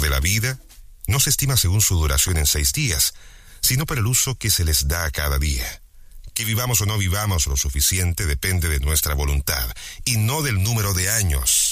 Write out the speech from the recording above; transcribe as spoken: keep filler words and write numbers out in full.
de la vida no se estima según su duración en seis días, sino por el uso que se les da a cada día. Que vivamos o no vivamos lo suficiente depende de nuestra voluntad, y no del número de años